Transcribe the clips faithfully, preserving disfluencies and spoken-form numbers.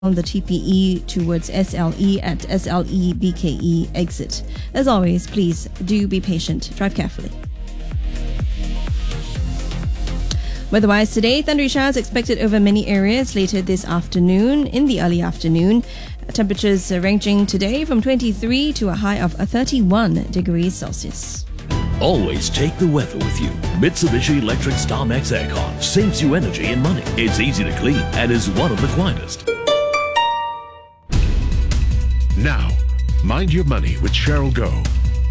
on the T P E towards S L E at S L E B K E exit. As always, please do be patient. Drive carefully. Weather-wise today, thundery showers expected over many areas later this afternoon, in the early afternoon. Temperatures ranging today from twenty-three to a high of thirty-one degrees Celsius. Always take the weather with you. Mitsubishi Electric StarMax Aircon saves you energy and money. It's easy to clean and is one of the quietest. Now, Mind Your Money with Cheryl Goh.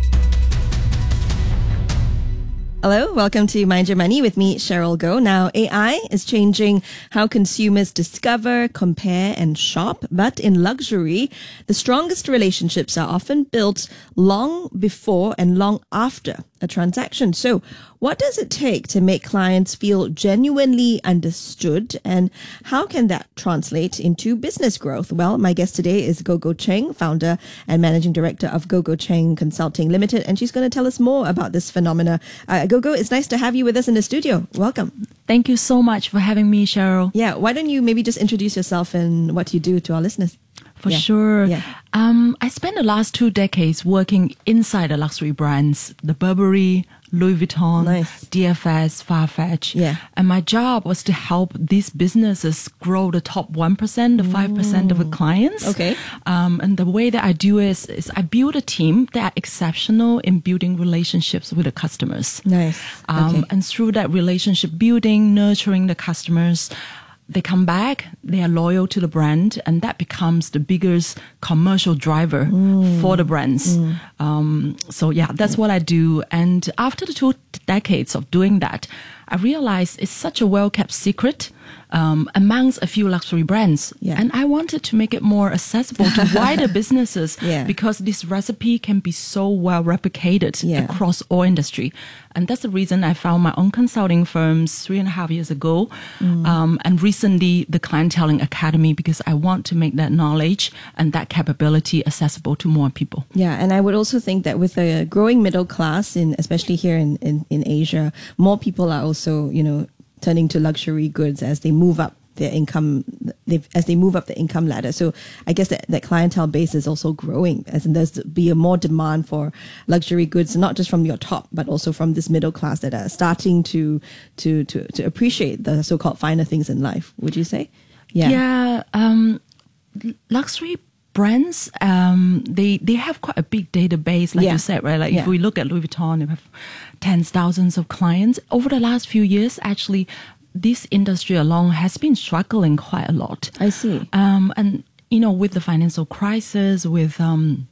Hello, welcome to Mind Your Money with me, Cheryl Goh. Now, A I is changing how consumers discover, compare, and shop. But in luxury, the strongest relationships are often built long before and long after a transaction. So, what does it take to make clients feel genuinely understood, and how can that translate into business growth? Well, my guest today is Gogo Cheng, founder and managing director of Gogo Cheng Consulting Limited, and she's going to tell us more about this phenomena. Uh, Gogo, it's nice to have you with us in the studio. Welcome. Thank you so much for having me, Cheryl. Yeah, why don't you maybe just introduce yourself and what you do to our listeners? For yeah. sure. Yeah. Um, I spent the last two decades working inside the luxury brands, the Burberry, Louis Vuitton, nice. D F S, Farfetch. Yeah. And my job was to help these businesses grow the top one percent, the five percent of the clients. Okay. Um, and the way that I do is, is I build a team that are exceptional in building relationships with the customers. Nice. Um, okay. And through that relationship building, nurturing the customers, they come back, they are loyal to the brand, and that becomes the biggest commercial driver mm. for the brands. Mm. Um, so yeah, that's what I do. And after the two decades of doing that, I realized it's such a well-kept secret um, amongst a few luxury brands. Yeah. And I wanted to make it more accessible to wider businesses yeah. because this recipe can be so well replicated yeah. across all industry. And that's the reason I found my own consulting firms three and a half years ago. Mm. Um, and recently the Clienteling Academy, because I want to make that knowledge and that capability accessible to more people. Yeah, and I would also think that with a growing middle class, in especially here in, in, in Asia, more people are also, you know, turning to luxury goods as they move up their income, as they move up the income ladder. So I guess that, that clientele base is also growing, as in there's be a more demand for luxury goods, not just from your top, but also from this middle class that are starting to to to, to appreciate the so-called finer things in life. Would you say? Yeah. Yeah. Um, luxury brands, um, they they have quite a big database, like yeah. you said, right? Like yeah. if we look at Louis Vuitton, they have tens, thousands of clients. Over the last few years, actually, this industry alone has been struggling quite a lot. I see. Um, and, you know, with the financial crisis, with um,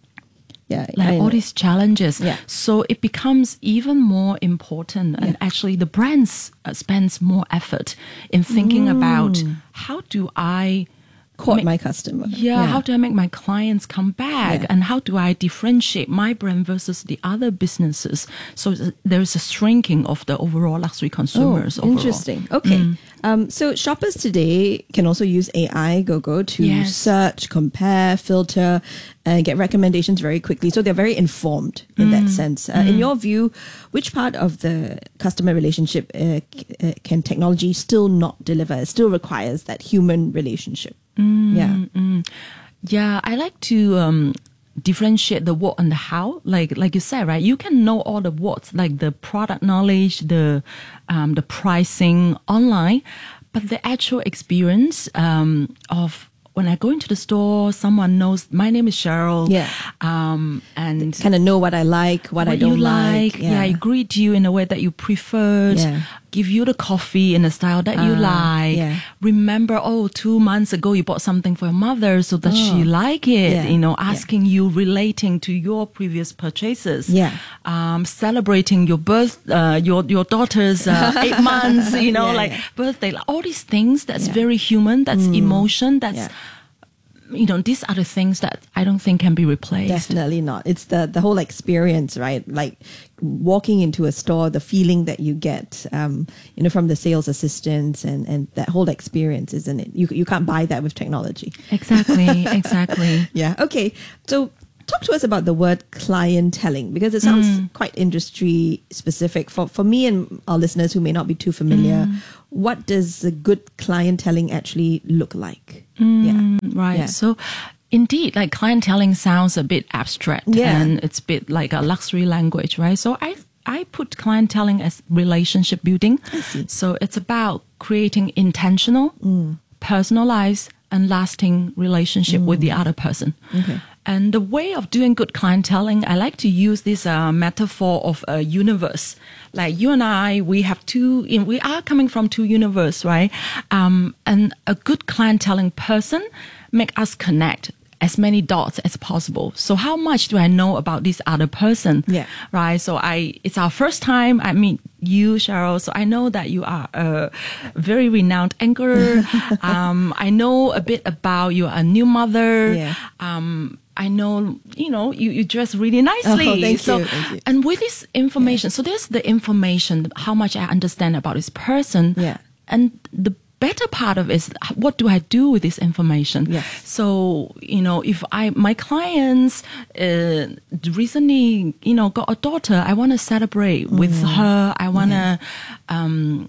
yeah, like all these challenges. Yeah. So it becomes even more important. And yeah. actually, the brands uh, spends more effort in thinking mm. about how do I court make, my customer. Yeah, yeah, how do I make my clients come back? Yeah. And how do I differentiate my brand versus the other businesses? So there's a shrinking of the overall luxury consumers. Oh, overall. Interesting. Okay. Mm. Um, so shoppers today can also use A I, Gogo, to yes. search, compare, filter, and get recommendations very quickly. So they're very informed in mm. that sense. Uh, mm. In your view, which part of the customer relationship uh, c- uh, can technology still not deliver? It still requires that human relationship. Mm, yeah. Mm. Yeah, I like to um, differentiate the what and the how. Like like you said, right? You can know all the what, like the product knowledge, the um, the pricing online, but the actual experience um, of when I go into the store, someone knows my name is Cheryl. Yeah. Um, and kind of know what I like, what, what I don't you like. like. Yeah. yeah, I greet you in a way that you preferred. Yeah. Give you the coffee in a style that you uh, like. Yeah. Remember, oh, two months ago you bought something for your mother, so that oh. she like it. Yeah. You know, asking yeah. you, relating to your previous purchases. Yeah. Um, celebrating your birth, uh, your your daughter's uh, eight months. You know, yeah, like yeah. birthday, like all these things. That's yeah. very human. That's mm. emotion. That's yeah. you know, these are the things that I don't think can be replaced. Definitely not. It's the, the whole experience, right? Like walking into a store, the feeling that you get, um, you know, from the sales assistants and, and that whole experience, isn't it? You, you can't buy that with technology. Exactly, exactly. Yeah. Okay. So talk to us about the word clienteling, because it sounds Mm. quite industry specific. For for me and our listeners who may not be too familiar, Mm. what does a good clienteling actually look like? Yeah. Right. Yeah. So indeed, like clienteling sounds a bit abstract Yeah. and it's a bit like a luxury language, right? So I I put clienteling as relationship building. I see. So it's about creating intentional, Mm. personalized, and lasting relationship with the other person. Okay. And the way of doing good clienteling, I like to use this uh, metaphor of a universe. Like you and I, we have two, in, we are coming from two universes, right? Um, and a good clienteling person make us connect as many dots as possible. So how much do I know about this other person? Yeah. Right. So I, it's our first time I meet you, Cheryl. So I know that you are a very renowned anchor. um, I know a bit about you are a new mother. Yeah. Um, I know, you know, you, you dress really nicely. Oh, thank so, you, thank you. And with this information, so there's the information, how much I understand about this person. Yeah. And the better part of it is, what do I do with this information? Yes. So, you know, if I, my clients uh, recently, you know, got a daughter, I want to celebrate with her. I want to, um,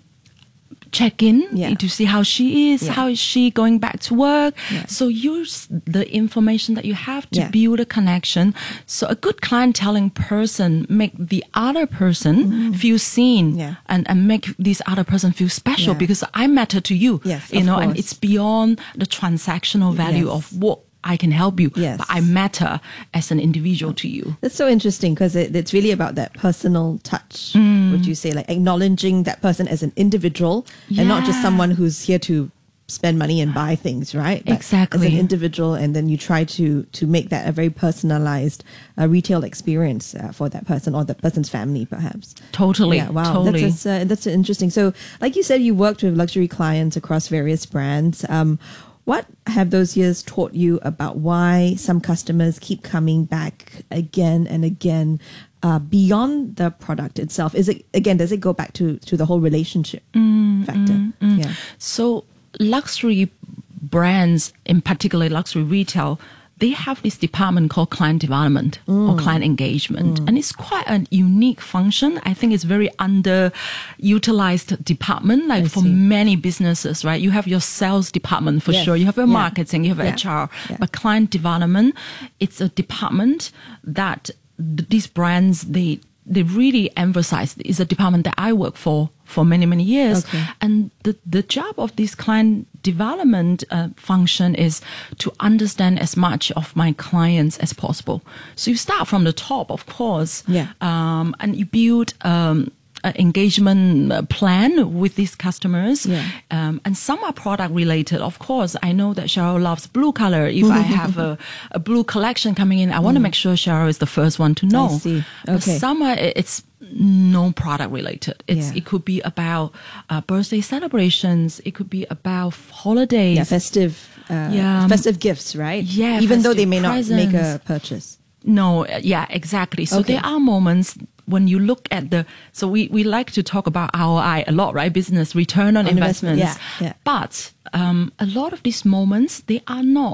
check in Yeah. to see how she is, Yeah. how is she going back to work. Yeah. So use the information that you have to Yeah. build a connection. So a good clienteling person make the other person feel seen Yeah. and, and make this other person feel special Yeah. because I matter to you. Yes, you of know, and course. it's beyond the transactional value Yes. of what I can help you, Yes. but I matter as an individual to you. That's so interesting because it, it's really about that personal touch. Mm. Would you say, like acknowledging that person as an individual and not just Yeah. someone who's here to spend money and buy things, right? But Exactly. as an individual, and then you try to to make that a very personalized uh, retail experience uh, for that person or that person's family, perhaps. Totally. Yeah, wow, Totally. that's that's, uh, that's interesting. So, like you said, you worked with luxury clients across various brands. Um, what have those years taught you about why some customers keep coming back again and again uh, beyond the product itself? Is it, again, does it go back to, to the whole relationship factor? Yeah. So luxury brands, in particular luxury retail, they have this department called client development or client engagement. And it's quite a unique function. I think it's very underutilized department, like I for see. many businesses, right? You have your sales department for Yes. sure. You have your Yeah. marketing, you have Yeah. H R. Yeah. But client development, it's a department that th- these brands, they, they really emphasize. It's a department that I work for for many, many years. Okay. And the, the job of this client development uh, function is to understand as much of my clients as possible. So you start from the top, of course, Yeah. um, and you build um, an engagement uh, plan with these customers. Yeah. Um, and some are product related. Of course, I know that Cheryl loves blue color. If I have a, a blue collection coming in, I want to make sure Cheryl is the first one to know. I see. But Okay. some are, it's no product related. It's Yeah. it could be about uh, birthday celebrations. It could be about f- holidays. Yeah, festive, uh, Yeah. festive gifts, right? Yeah, even though they festive may not make a presents. purchase. No, uh, yeah, exactly. So Okay. there are moments when you look at the, so we, we like to talk about R O I a lot, right? Business return on On investment, investments. yeah, yeah. But um, a lot of these moments, they are not,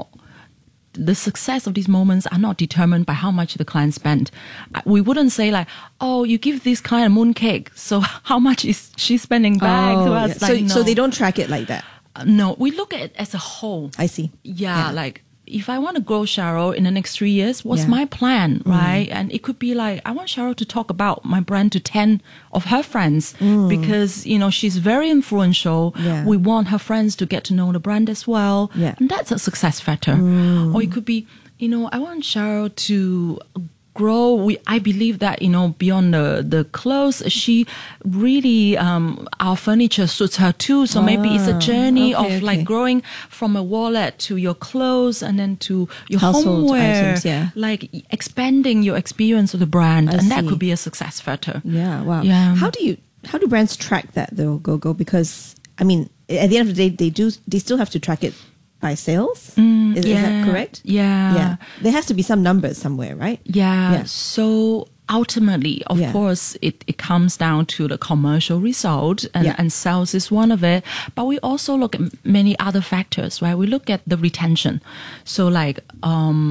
the success of these moments are not determined by how much the client spent. Uh, We wouldn't say like, oh, you give this client a mooncake, so how much is she spending back to Oh, us? yeah. Like, so, no. so they don't track it like that. Uh, no, we look at it as a whole. I see. Yeah, like if I want to grow Cheryl in the next three years, what's Yeah. my plan, right? And it could be like, I want Cheryl to talk about my brand to ten of her friends because, you know, she's very influential. Yeah. We want her friends to get to know the brand as well. Yeah. And that's a success factor. Or it could be, you know, I want Cheryl to grow. We, I believe that, you know, beyond the, the clothes, she really, um, our furniture suits her too. So maybe it's a Ah, journey okay, of like okay. growing from a wallet to your clothes and then to your Household homeware, items, yeah. like expanding your experience of the brand. I and that see. could be a success factor. Yeah, wow. Yeah. How do you how do brands track that though, Go Go? Because I mean, at the end of the day, they do they still have to track it by sales. is, is that yeah, correct? yeah. yeah. There has to be some numbers somewhere, right? Yeah. Yeah. So ultimately, of Yeah. course, it, it comes down to the commercial result and, Yeah. and sales is one of it. But we also look at many other factors, right? We look at the retention. So like, um,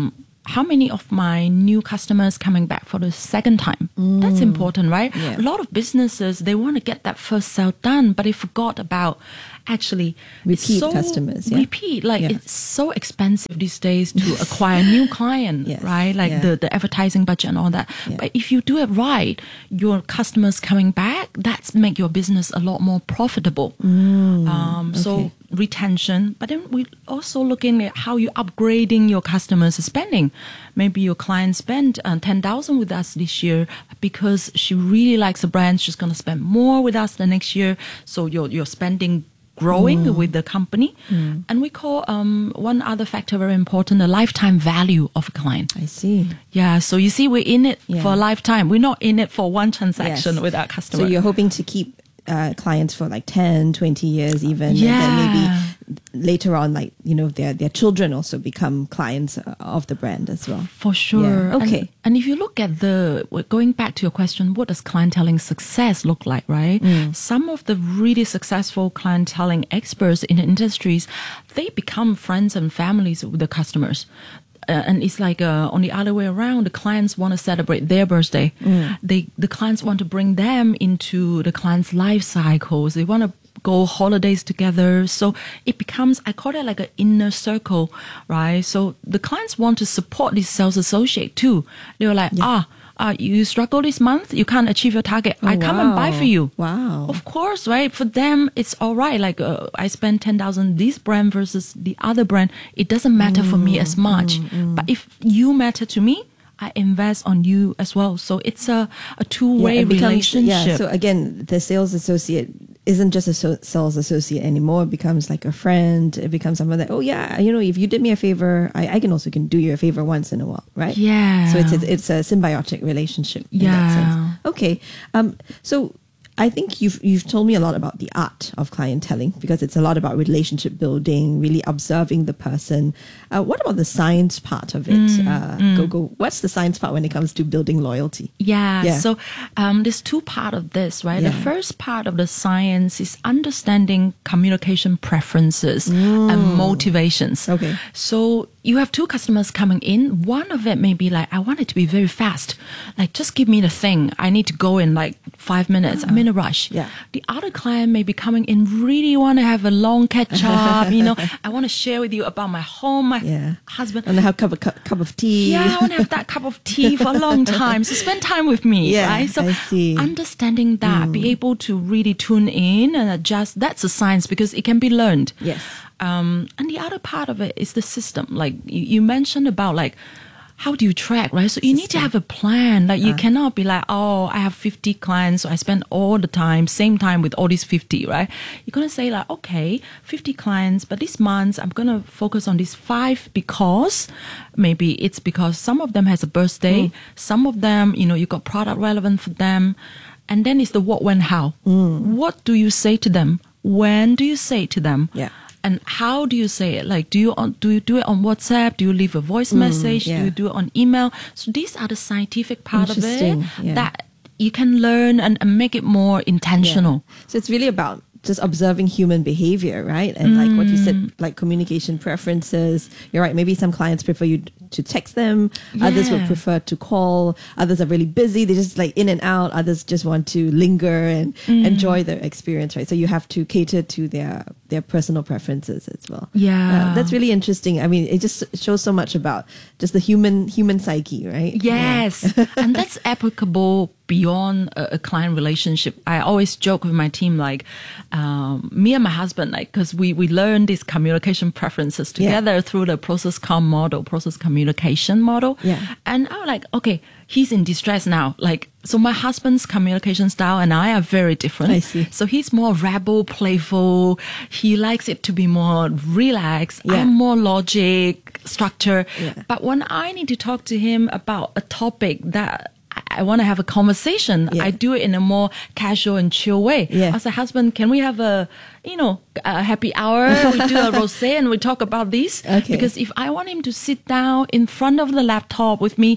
how many of my new customers coming back for the second time? Mm. That's important, right? Yeah. A lot of businesses, they want to get that first sale done, but they forgot about actually repeat so customers. Yeah. Repeat. Like yeah. it's so expensive these days to acquire a new client, yes. right? Like yeah. the, the advertising budget and all that. Yeah. But if you do it right, your customers coming back, that's make your business a lot more profitable. Mm, um, okay. So retention, but then we also looking at how you're upgrading your customers' spending. Maybe your client spent uh, ten thousand with us this year because she really likes the brand. She's going to spend more with us the next year. So your your spending growing mm. with the company. Mm. And we call um, one other factor very important, the lifetime value of a client. I see. Yeah. So you see, we're in it yeah. for a lifetime. We're not in it for one transaction yes. with our customer. So you're hoping to keep Uh, clients for like ten, twenty years even. Yeah. And then maybe later on, like, you know, their, their children also become clients of the brand as well. For sure. Yeah. Okay. And, and if you look at the, going back to your question, what does clienteling success look like, right? Mm. Some of the really successful clienteling experts in the industries, they become friends and families with the customers. Uh, and it's like uh, on the other way around. The clients want to celebrate their birthday. Mm. They the clients want to bring them into the client's life cycles. They want to go holidays together. So it becomes, I call it like an inner circle, right? So the clients want to support this sales associate too. They were like, yeah. ah. Uh, you struggle this month, you can't achieve your target. Oh, I come wow. and buy for you. Wow. Of course, right? For them, it's all right. Like uh, I spend ten thousand this brand versus the other brand. It doesn't matter mm, for me as much. Mm, mm. But if you matter to me, I invest on you as well. So it's a, a two-way yeah, it becomes, relationship. Yeah. So again, the sales associate isn't just a so- sales associate anymore. It becomes like a friend. It becomes someone that, oh yeah, you know, if you did me a favor, I, I can also can do you a favor once in a while, right? Yeah. So it's a, it's a symbiotic relationship in yeah. that sense. Okay. Um. So I think you've you've told me a lot about the art of clienteling because it's a lot about relationship building, really observing the person. Uh, what about the science part of it? Mm, uh, mm. Go go. What's the science part when it comes to building loyalty? Yeah. Yeah. So um, there's two part of this, right? Yeah. The first part of the science is understanding communication preferences Mm. and motivations. Okay. So you have two customers coming in. One of it may be like, I want it to be very fast. Like, just give me the thing. I need to go in like five minutes. I'm in a rush. Yeah. The other client may be coming in, really want to have a long catch up. You know, I want to share with you about my home, my Yeah. husband. And have a cup of, cup, cup of tea. Yeah, I want to have that cup of tea for a long time. So spend time with me, Yeah, right? So I see. understanding that, be able to really tune in and adjust, that's a science because it can be learned. Yes. Um, and the other part of it is the system. Like you, you mentioned about like, how do you track, right? So you need to have a plan. Like you uh. cannot be like, oh, I have fifty clients, so I spend all the time, same time with all these fifty, right? You're going to say like, okay, fifty clients, but this month I'm going to focus on these five because maybe it's because some of them has a birthday, mm. some of them, you know, you got product relevant for them. And then it's the what, when, how. Mm. What do you say to them? When do you say to them? Yeah. And how do you say it? Like, do you on, do you do it on WhatsApp? Do you leave a voice mm, message? yeah. Do you do it on email? So these are the scientific part of it yeah. that you can learn and, and make it more intentional. Yeah. So it's really about just observing human behavior, right? And mm. like what you said, like communication preferences. You're right. Maybe some clients prefer you to text them. Yeah. Others would prefer to call. Others are really busy. They just like in and out. Others just want to linger and mm. enjoy the experience, right? So you have to cater to their their personal preferences as well. Yeah, uh, that's really interesting. I mean, it just shows so much about just the human human psyche, right? Yes, yeah. And that's applicable beyond a, a client relationship. I always joke with my team, like um, me and my husband, like because we we learn these communication preferences together yeah. through the process com model, process communication model. Yeah, and I was like, okay, he's in distress now, like. So my husband's communication style and I are very different. I see. So he's more rebel, playful. He likes it to be more relaxed. Yeah. I'm more logic, structure. Yeah. But when I need to talk to him about a topic that I want to have a conversation, yeah. I do it in a more casual and chill way. Yeah. I was like, husband, can we have a, you know, a happy hour? We do a rosé and we talk about this. Okay. Because if I want him to sit down in front of the laptop with me,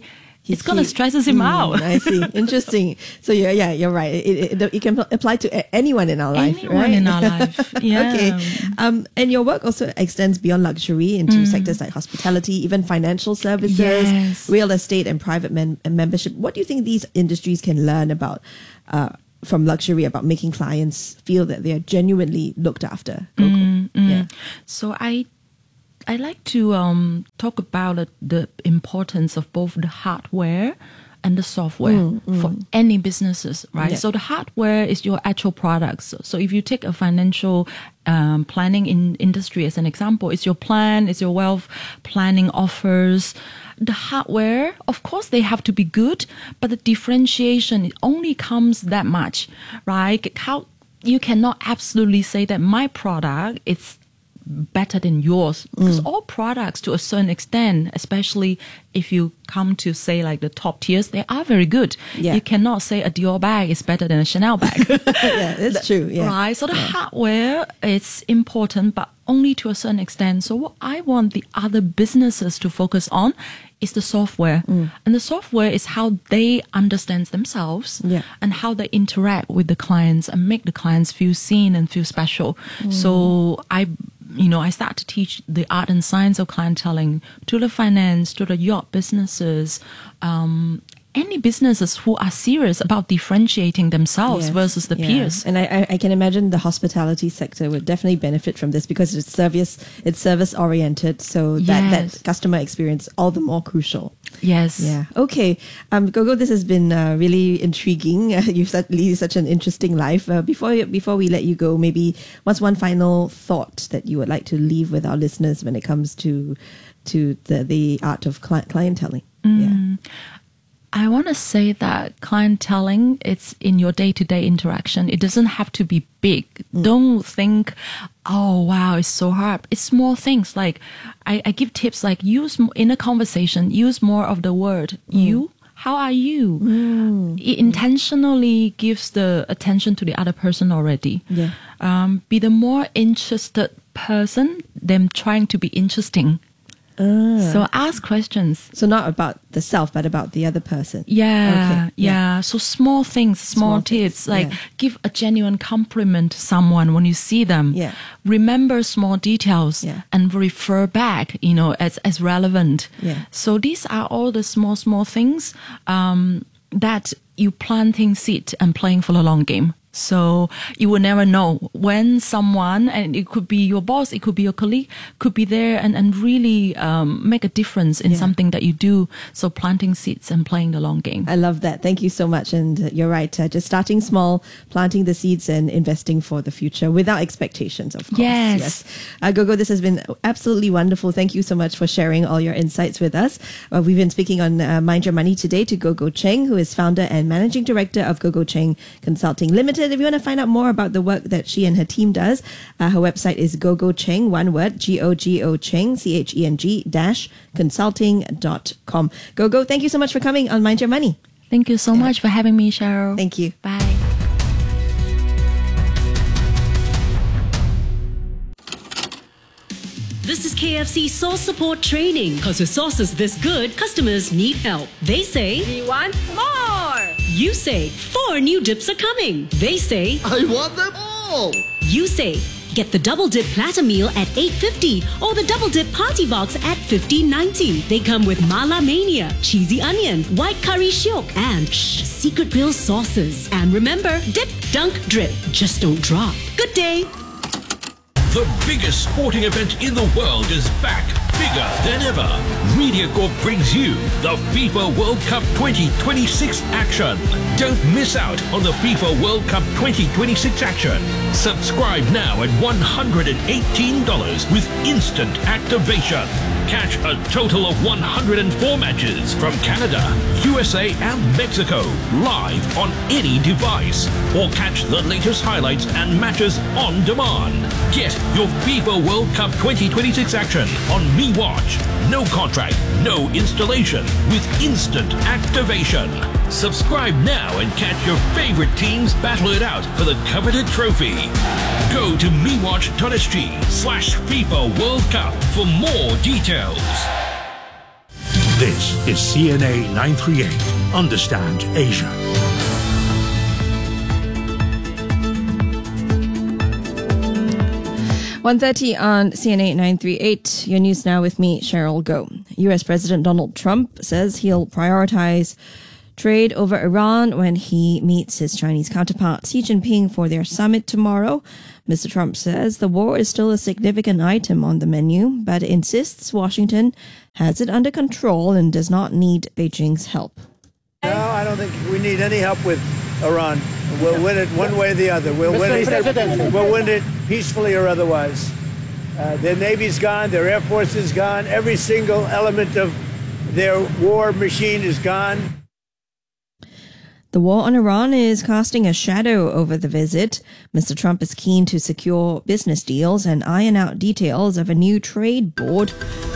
He- it's going to he- stress him Mm, out. I see. Interesting. So yeah, yeah, you're right. It, it, it can apply to a- anyone in our life, Anyone right? in our life. Yeah. Okay. Um, and your work also extends beyond luxury into sectors like hospitality, even financial services, Yes. real estate, and private mem- membership. What do you think these industries can learn about uh, from luxury, about making clients feel that they are genuinely looked after? Gogo? Yeah. So I I like to um, talk about uh, the importance of both the hardware and the software for any businesses, right? Yeah. So the hardware is your actual products. So, so if you take a financial um, planning in industry as an example, it's your plan, it's your wealth planning offers. The hardware, of course, they have to be good, but the differentiation it only comes that much, right? How you cannot absolutely say that my product is better than yours, because all products to a certain extent, especially if you come to say like the top tiers, they are very good. Yeah. You cannot say a Dior bag is better than a Chanel bag. Yeah, that's true. Yeah. Right. So the hardware is important, but only to a certain extent. So what I want the other businesses to focus on is the software. And the software is how they understand themselves Yeah. and how they interact with the clients and make the clients feel seen and feel special. So I you know, I start to teach the art and science of clienteling to the finance, to the yacht businesses, um, any businesses who are serious about differentiating themselves Yes, versus the yeah. peers. And I, I, I can imagine the hospitality sector would definitely benefit from this because it's service, it's service oriented. So that, Yes. that customer experience all the more crucial. Yes. Yeah. Okay. Um, Gogo, this has been uh, really intriguing. Uh, you've such, lead such an interesting life. Uh, before you- before we let you go, maybe what's one final thought that you would like to leave with our listeners when it comes to to the the art of cli- clienteling? Yeah. I want to say that clienteling, it's in your day-to-day interaction. It doesn't have to be big. Don't think, oh, wow, it's so hard. It's small things. Like I, I give tips like use m- in a conversation, use more of the word you. How are you? It intentionally gives the attention to the other person already. Yeah. Um, be the more interested person than trying to be interesting. So ask questions. So not about the self, but about the other person. Yeah, Okay, yeah, yeah. So small things, small, Small tips, things, like yeah. give a genuine compliment to someone when you see them. Yeah. Remember small details Yeah. and refer back, you know, as, as relevant. Yeah. So these are all the small, small things um, that you planting seed and playing for the long game. So you will never know when someone, and it could be your boss, it could be your colleague, could be there and, and really um, make a difference in Yeah. something that you do. So planting seeds and playing the long game. I love that. Thank you so much. And uh, you're right. Uh, just starting small, planting the seeds and investing for the future without expectations, of course. Yes. Uh, Gogo, this has been absolutely wonderful. Thank you so much for sharing all your insights with us. Uh, we've been speaking on uh, Mind Your Money today to Gogo Cheng, who is founder and managing director of Gogo Cheng Consulting Limited. If you want to find out more about the work that she and her team does, uh, her website is Gogo Cheng, one word, G O G O Cheng, C H E N G dash consulting dot com. Gogo, thank you so much for coming on Mind Your Money. Thank you so much for having me, Cheryl. Thank you. Bye. This is K F C Sauce Support Training. Because with sauces this good, customers need help. They say, We want more! you say, four new dips are coming. They say, I want them all! you say, get the double dip platter meal at eight fifty or the double dip party box at fifteen ninety. They come with mala mania, cheesy onion, white curry shiok, and shh, secret grill sauces. And remember, dip, dunk, drip. Just don't drop. Good day. The biggest sporting event in the world is back, bigger than ever. MediaCorp brings you the FIFA World Cup twenty twenty-six action. Don't miss out on the FIFA World Cup twenty twenty-six action. Subscribe now at one hundred eighteen dollars with instant activation. Catch a total of one hundred four matches from Canada, U S A and Mexico live on any device. Or catch the latest highlights and matches on demand. Get your FIFA World Cup twenty twenty-six action on MeWatch. No contract, no installation, with instant activation. Subscribe now and catch your favorite teams battle it out for the coveted trophy. Go to mewatch.sg slash FIFA World Cup for more details. This is C N A nine thirty-eight. Understand Asia. one thirty on C N A nine thirty-eight. Your news now with me, Cheryl Go. U S President Donald Trump says he'll prioritize trade over Iran when he meets his Chinese counterpart Xi Jinping for their summit tomorrow. Mister Trump says the war is still a significant item on the menu, but insists Washington has it under control and does not need Beijing's help. No, I don't think we need any help with Iran. We'll win it one way or the other. We'll win it, we'll win it peacefully or otherwise. Uh, their Navy's gone, their Air Force is gone, every single element of their war machine is gone. The war on Iran is casting a shadow over the visit. Mister Trump is keen to secure business deals and iron out details of a new trade board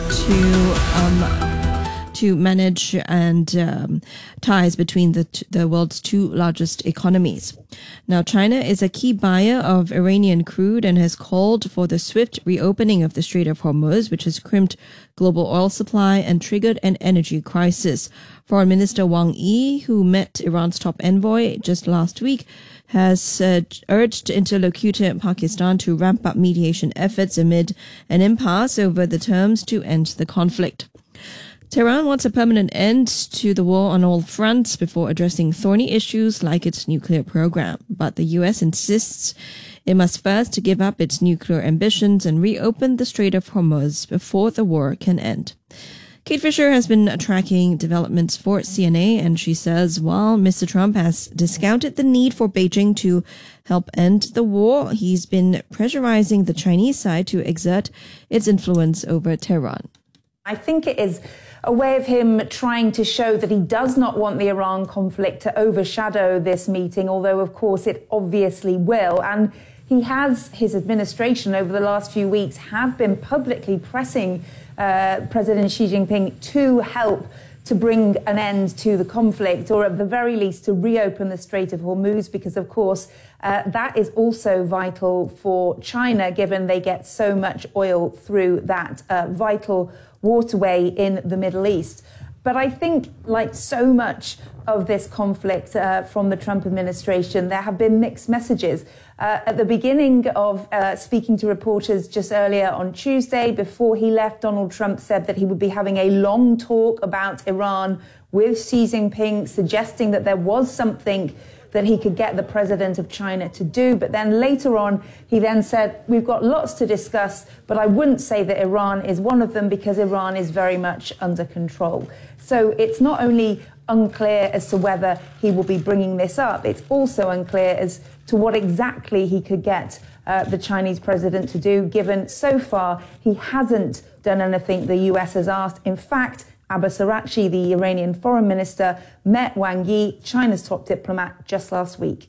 to um, to manage and um, ties between the t- the world's two largest economies. Now, China is a key buyer of Iranian crude and has called for the swift reopening of the Strait of Hormuz, which has crimped global oil supply and triggered an energy crisis. Foreign Minister Wang Yi, who met Iran's top envoy just last week, has uh, urged interlocutor Pakistan to ramp up mediation efforts amid an impasse over the terms to end the conflict. Tehran wants a permanent end to the war on all fronts before addressing thorny issues like its nuclear program. But the U S insists it must first give up its nuclear ambitions and reopen the Strait of Hormuz before the war can end. Kate Fisher has been tracking developments for C N A, and she says while Mister Trump has discounted the need for Beijing to help end the war, he's been pressurizing the Chinese side to exert its influence over Tehran. I think it is a way of him trying to show that he does not want the Iran conflict to overshadow this meeting, although, of course, it obviously will. And he has, his administration over the last few weeks have been publicly pressing uh, President Xi Jinping to help to bring an end to the conflict, or at the very least to reopen the Strait of Hormuz, because, of course, uh, that is also vital for China, given they get so much oil through that uh, vital waterway in the Middle East. But I think, like so much of this conflict uh, from the Trump administration, there have been mixed messages. Uh, at the beginning of uh, speaking to reporters just earlier on Tuesday, before he left, Donald Trump said that he would be having a long talk about Iran with Xi Jinping, suggesting that there was something that he could get the president of China to do. But then later on, he then said, we've got lots to discuss, but I wouldn't say that Iran is one of them because Iran is very much under control. So it's not only unclear as to whether he will be bringing this up, it's also unclear as to what exactly he could get uh, the Chinese president to do, given so far he hasn't done anything the U S has asked. In fact, Abbas Araghchi, the Iranian foreign minister, met Wang Yi, China's top diplomat, just last week.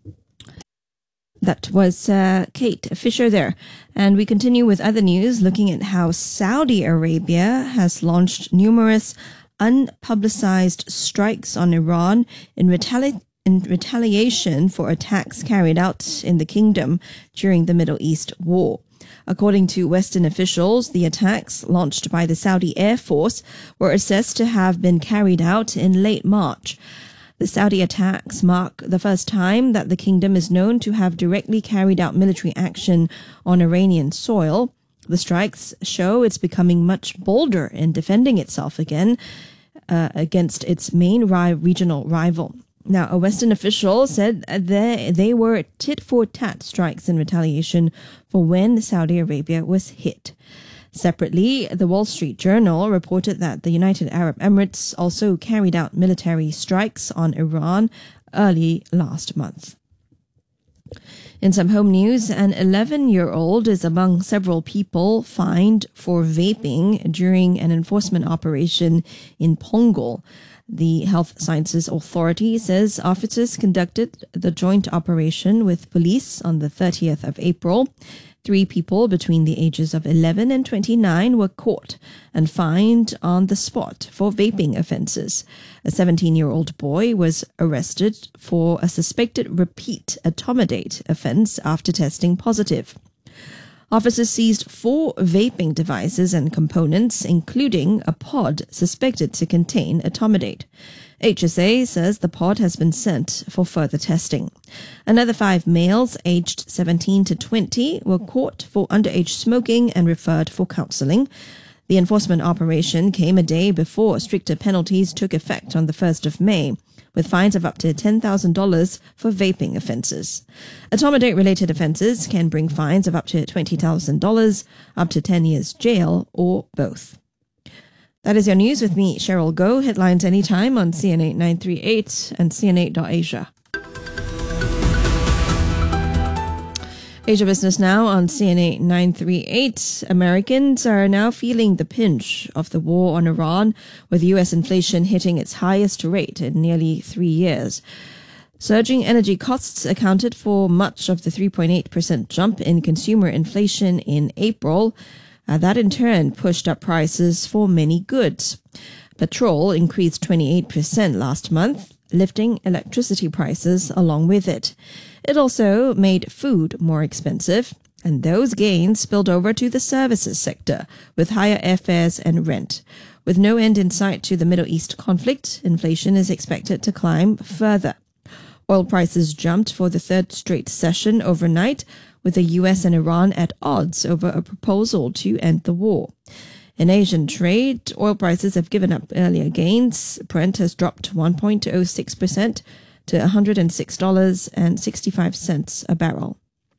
That was uh, Kate Fisher there. And we continue with other news, looking at how Saudi Arabia has launched numerous unpublicized strikes on Iran in, retali- in retaliation for attacks carried out in the kingdom during the Middle East war. According to Western officials, the attacks launched by the Saudi Air Force were assessed to have been carried out in late March. The Saudi attacks mark the first time that the kingdom is known to have directly carried out military action on Iranian soil. The strikes show it's becoming much bolder in defending itself again uh, against its main ri- regional rival. Now, a Western official said they, they were tit-for-tat strikes in retaliation for when Saudi Arabia was hit. Separately, the Wall Street Journal reported that the United Arab Emirates also carried out military strikes on Iran early last month. In some home news, an eleven-year-old is among several people fined for vaping during an enforcement operation in Pongol. The Health Sciences Authority says officers conducted the joint operation with police on the thirtieth of April. Three people between the ages of eleven and twenty-nine were caught and fined on the spot for vaping offences. A seventeen-year-old boy was arrested for a suspected repeat etomidate offence after testing positive. Officers seized four vaping devices and components, including a pod suspected to contain etomidate. H S A says the pod has been sent for further testing. Another five males aged seventeen to twenty were caught for underage smoking and referred for counseling. The enforcement operation came a day before stricter penalties took effect on the first of May, with fines of up to ten thousand dollars for vaping offences. Etomidate-related offences can bring fines of up to twenty thousand dollars, up to ten years jail, or both. That is your news with me, Cheryl Goh. Headlines anytime on C N eight nine three eight and C N eight dot asia. Asia Business now on C N eight nine three eight. Americans are now feeling the pinch of the war on Iran, with U S inflation hitting its highest rate in nearly three years. Surging energy costs accounted for much of the three point eight percent jump in consumer inflation in April. Uh, that in turn pushed up prices for many goods. Petrol increased twenty-eight percent last month, lifting electricity prices along with it. It also made food more expensive, and those gains spilled over to the services sector, with higher airfares and rent. With no end in sight to the Middle East conflict, inflation is expected to climb further. Oil prices jumped for the third straight session overnight, with the U S and Iran at odds over a proposal to end the war. In Asian trade, oil prices have given up earlier gains. Brent has dropped one point zero six percent to one hundred six dollars and sixty-five cents a barrel.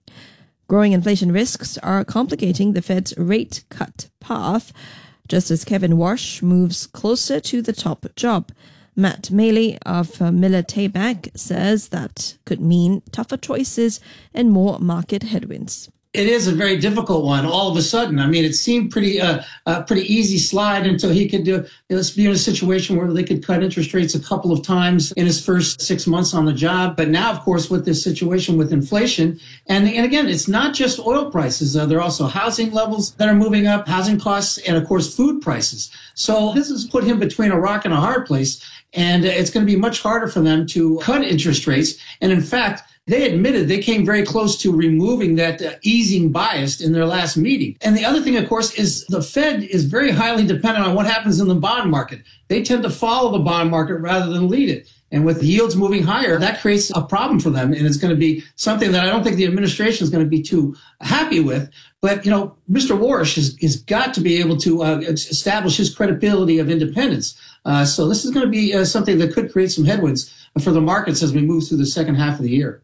Growing inflation risks are complicating the Fed's rate cut path, just as Kevin Warsh moves closer to the top job. Matt Maley of uh, Miller Tabak says that could mean tougher choices and more market headwinds. It is a very difficult one all of a sudden. I mean, it seemed pretty uh, a pretty easy slide until he could do, let's be in a situation where they could cut interest rates a couple of times in his first six months on the job. But now, of course, with this situation with inflation, and, and again, it's not just oil prices. Uh, there are also housing levels that are moving up, housing costs, and of course, food prices. So this has put him between a rock and a hard place. And it's going to be much harder for them to cut interest rates. And in fact, they admitted they came very close to removing that uh, easing bias in their last meeting. And the other thing, of course, is the Fed is very highly dependent on what happens in the bond market. They tend to follow the bond market rather than lead it. And with yields moving higher, that creates a problem for them. And it's going to be something that I don't think the administration is going to be too happy with. But, you know, Mister Warsh has, has got to be able to uh, establish his credibility of independence. Uh, so this is going to be uh, something that could create some headwinds for the markets as we move through the second half of the year.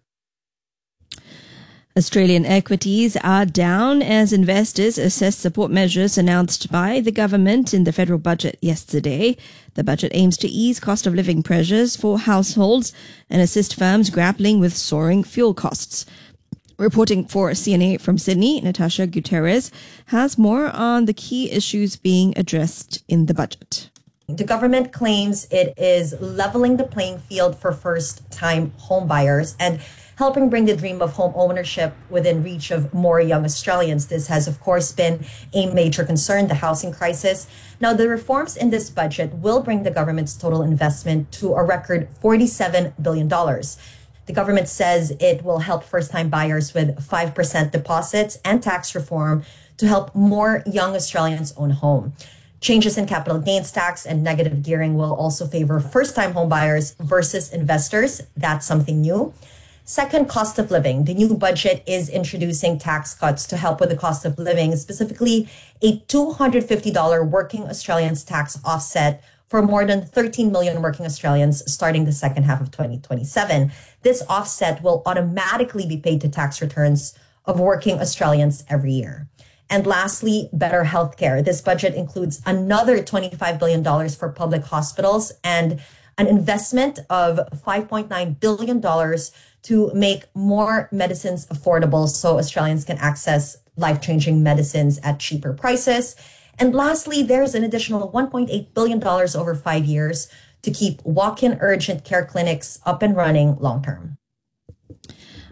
Australian equities are down as investors assess support measures announced by the government in the federal budget yesterday. The budget aims to ease cost of living pressures for households and assist firms grappling with soaring fuel costs. Reporting for C N A from Sydney, Natasha Gutierrez has more on the key issues being addressed in the budget. The government claims it is leveling the playing field for first-time homebuyers and helping bring the dream of home ownership within reach of more young Australians. This has, of course, been a major concern, the housing crisis. Now, the reforms in this budget will bring the government's total investment to a record forty-seven billion dollars. The government says it will help first-time buyers with five percent deposits and tax reform to help more young Australians own a home. Changes in capital gains tax and negative gearing will also favor first-time home buyers versus investors. That's something new. Second, cost of living. The new budget is introducing tax cuts to help with the cost of living, specifically a two hundred fifty dollars working Australians tax offset for more than thirteen million working Australians starting the second half of twenty twenty-seven. This offset will automatically be paid to tax returns of working Australians every year. And lastly, better healthcare. This budget includes another twenty-five billion dollars for public hospitals and an investment of five point nine billion dollars to make more medicines affordable so Australians can access life-changing medicines at cheaper prices. And lastly, there's an additional one point eight billion dollars over five years to keep walk-in urgent care clinics up and running long-term.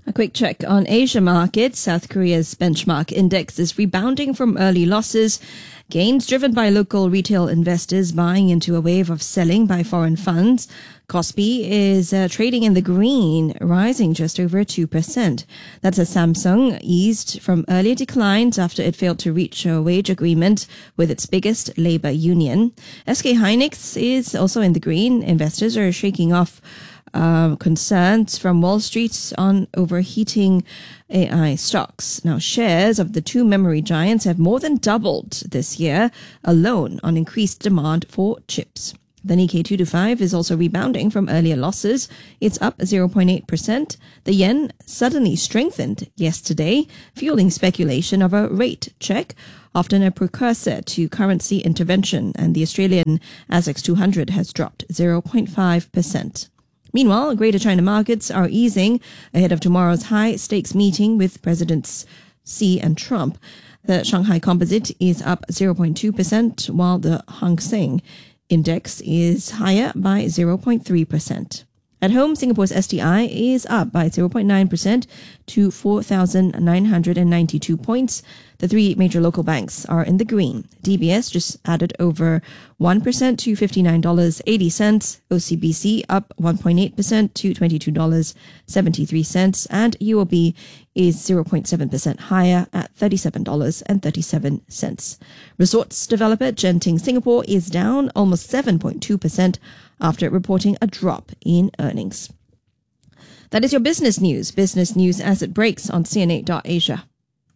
A quick check on Asia markets. South Korea's benchmark index is rebounding from early losses. Gains driven by local retail investors buying into a wave of selling by foreign funds. Kospi is uh, trading in the green, rising just over two percent. That's as Samsung eased from earlier declines after it failed to reach a wage agreement with its biggest labor union. S K Hynix is also in the green. Investors are shaking off Uh, concerns from Wall Street on overheating A I stocks. Now, shares of the two memory giants have more than doubled this year alone on increased demand for chips. The Nikkei two twenty-five is also rebounding from earlier losses. It's up zero point eight percent. The yen suddenly strengthened yesterday, fueling speculation of a rate check, often a precursor to currency intervention, and the Australian A S X two hundred has dropped zero point five percent. Meanwhile, Greater China markets are easing ahead of tomorrow's high-stakes meeting with Presidents Xi and Trump. The Shanghai Composite is up zero point two percent, while the Hang Seng Index is higher by zero point three percent. At home, Singapore's S T I is up by zero point nine percent to four thousand nine hundred ninety-two points. The three major local banks are in the green. D B S just added over one percent to fifty-nine dollars and eighty cents. O C B C up one point eight percent to twenty-two dollars and seventy-three cents. And U O B is zero point seven percent higher at thirty-seven dollars and thirty-seven cents. Resorts developer Genting Singapore is down almost seven point two percent after reporting a drop in earnings. That is your business news. Business news as it breaks on C N eight dot Asia.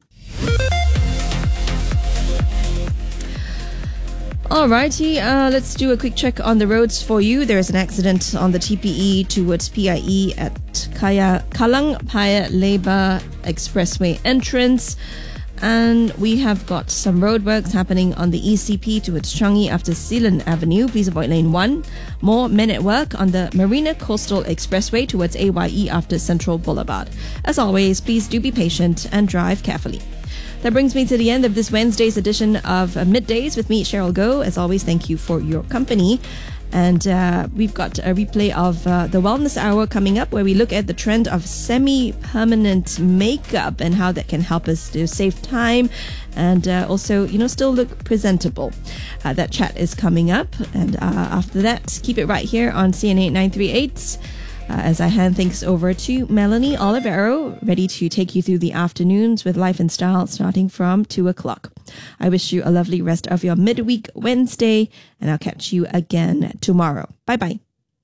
Alrighty, uh, let's do a quick check on the roads for you. There is an accident on the T P E towards P I E at Kaya, Kalang Paya Labour Expressway entrance. And we have got some roadworks happening on the E C P towards Changi after Sealand Avenue. Please avoid lane one. More men at work on the Marina Coastal Expressway towards A Y E after Central Boulevard. As always, please do be patient and drive carefully. That brings me to the end of this Wednesday's edition of Middays with me, Cheryl Goh. As always, thank you for your company. And uh, we've got a replay of uh, the Wellness Hour coming up, where we look at the trend of semi-permanent makeup and how that can help us to save time and uh, also, you know, still look presentable. Uh, that chat is coming up. And uh, after that, keep it right here on C N eight nine three eight. Uh, as I hand things over to Melanie Olivero, ready to take you through the afternoons with Life and Style starting from two o'clock. I wish you a lovely rest of your midweek Wednesday, and I'll catch you again tomorrow. Bye-bye.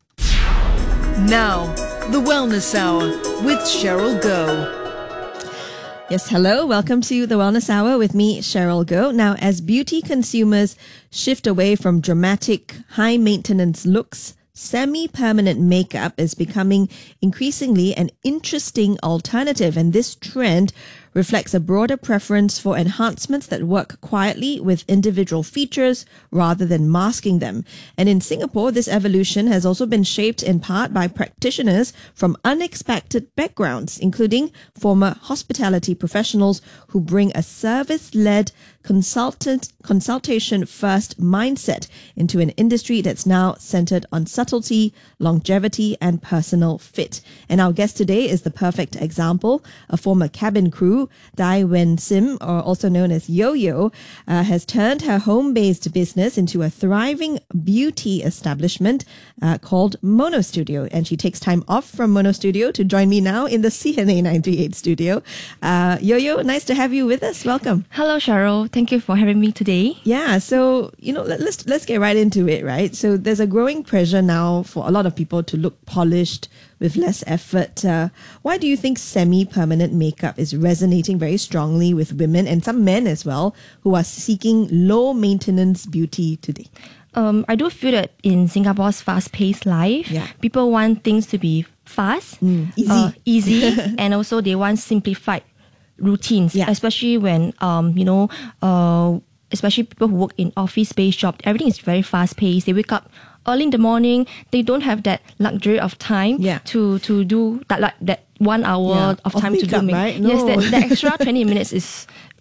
Now, the Wellness Hour with Cheryl Goh. Yes, hello. Welcome to the Wellness Hour with me, Cheryl Goh. Now, as beauty consumers shift away from dramatic, high-maintenance looks, semi-permanent makeup is becoming increasingly an interesting alternative, and this trend reflects a broader preference for enhancements that work quietly with individual features rather than masking them. And in Singapore, this evolution has also been shaped in part by practitioners from unexpected backgrounds, including former hospitality professionals who bring a service-led consultant consultation-first mindset into an industry that's now centered on subtlety, longevity, and personal fit. And our guest today is the perfect example. A former cabin crew, Dai Wen Sim, or also known as Yo-Yo, uh, has turned her home-based business into a thriving beauty establishment uh, called Mono Studio. And she takes time off from Mono Studio to join me now in the C N A nine three eight studio. Uh, Yo-Yo, nice to have you with us. Welcome. Hello, Cheryl. Thank you for having me today. Yeah, so, you know, let, let's let's get right into it, right? So there's a growing pressure now for a lot of people to look polished with less effort. Uh, why do you think semi-permanent makeup is resonating very strongly with women and some men as well who are seeking low-maintenance beauty today? Um, I do feel that in Singapore's fast-paced life, yeah. people want things to be fast, mm, easy, uh, easy and also they want simplified routines, yeah. especially when, um, you know, uh, especially people who work in office-based jobs. Everything is very fast-paced. They wake up early in the morning. They don't have that luxury of time yeah. to, to do that, like that one hour yeah. of of time makeup, to do makeup. Right? No. Yes, that, that extra twenty minutes is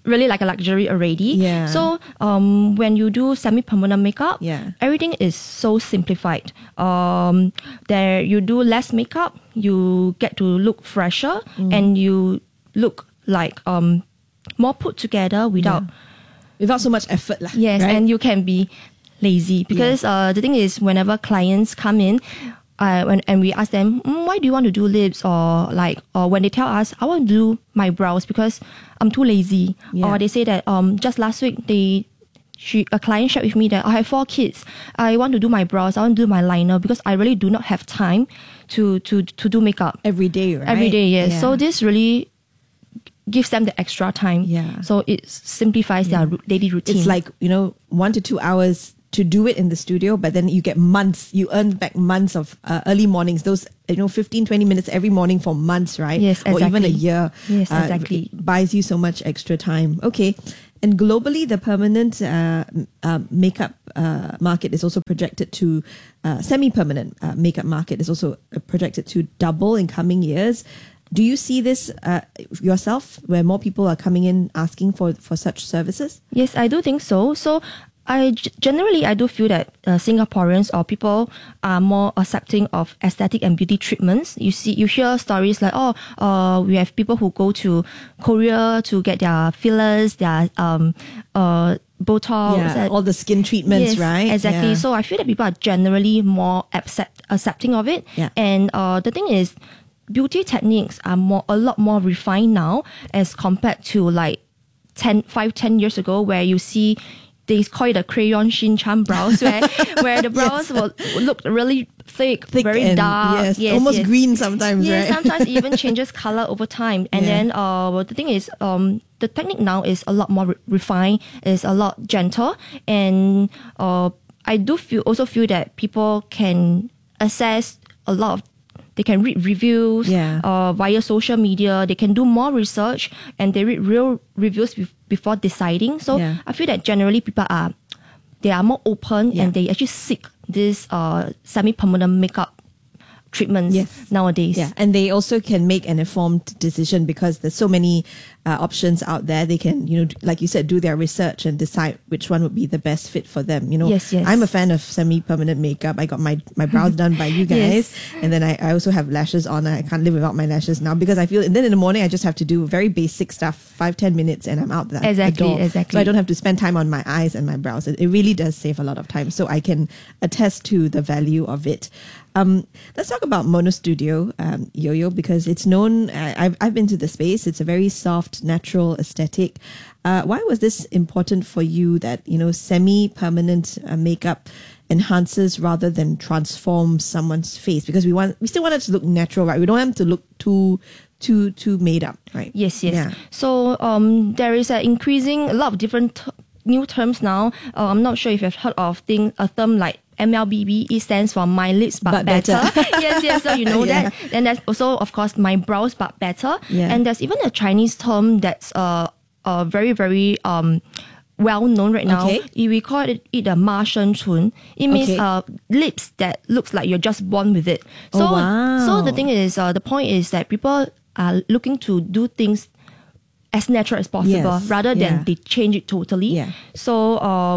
really like a luxury already. Yeah. So um, when you do semi-permanent makeup, yeah. everything is so simplified. Um, there you do less makeup, you get to look fresher, Mm. and you look like um, more put together without Yeah. without so much effort. Lah, yes, right? and you can be lazy because uh, the thing is, whenever clients come in, uh, when, and we ask them, mm, why do you want to do lips, or like, or when they tell us, I want to do my brows because I'm too lazy, Yeah. or they say that um just last week they. She, a client shared with me that I have four kids. I want to do my brows. I want to do my liner because I really do not have time to to to do makeup every day. Right? Every day, yes. Yeah. So this really gives them the extra time. Yeah. So it simplifies Yeah. their ru- daily routine. It's like, you know, one to two hours to do it in the studio, but then you get months, you earn back months of uh, early mornings, those, you know, fifteen, twenty minutes every morning for months, right? Yes, Or even a exactly. year. Yes, uh, exactly. buys you so much extra time. Okay. And globally, the permanent uh, uh, makeup uh, market is also projected to, uh, semi-permanent uh, makeup market is also uh, projected to double in coming years. Do you see this uh, yourself, where more people are coming in asking for, for such services? Yes, I do think so. So I g- generally I do feel that uh, Singaporeans or people are more accepting of aesthetic and beauty treatments. You see, you hear stories like, oh, uh, we have people who go to Korea to get their fillers, their um, uh, Botox, Yeah, uh, all the skin treatments, yes, right? Exactly. Yeah. So I feel that people are generally more accept, accepting of it. Yeah. And uh, the thing is, beauty techniques are more a lot more refined now as compared to like ten, five, ten years ago, where you see they call it the crayon Shin-chan brows, where where the brows Yes. will look really thick, Thick very and, dark, yes, almost green sometimes, yes, right? sometimes it even changes color over time. And Yeah. then uh, well, the thing is, um, the technique now is a lot more re- refined, is a lot gentle, and uh, I do feel also feel that people can access a lot of. They can read reviews Yeah. uh, via social media. They can do more research, and they read real reviews bef- before deciding. So Yeah. I feel that generally people are they are more open, Yeah. and they actually seek this uh, semi-permanent makeup treatments Yes. nowadays. Yeah, and they also can make an informed decision because there's so many uh, options out there. They can, you know, like you said, do their research and decide which one would be the best fit for them. You know, Yes, yes. I'm a fan of semi-permanent makeup. I got my, my brows done by you guys. Yes. And then I, I also have lashes on. I can't live without my lashes now because I feel, and then in the morning I just have to do very basic stuff, five, ten minutes and I'm out the, Exactly, the door. exactly. So I don't have to spend time on my eyes and my brows. It, it really does save a lot of time. So I can attest to the value of it. Um, let's talk about Mono Studio, um, Yo-Yo, because it's known, uh, I've, I've been to the space. It's a very soft, natural aesthetic. Uh, why was this important for you that, you know, semi-permanent uh, makeup enhances rather than transforms someone's face? Because we want, we still want it to look natural, right? We don't want them to look too, too, too made up, right? Yes, yes. Yeah. So um, there is an increasing a lot of different t- new terms now. Uh, I'm not sure if you've heard of thing a term like M L B B. It stands for my lips but, But better. better. yes, yes. So you know Yeah. that. And there's also, of course, my brows but better. Yeah. And there's even a Chinese term that's uh, uh very very um. well known right now. Okay. If we call it, it a Ma Shen Chun. It means Okay. uh, lips that looks like you're just born with it. So, Oh, wow. so the thing is, uh, the point is that people are looking to do things as natural as possible Yes. rather than Yeah. they change it totally. Yeah. So, uh,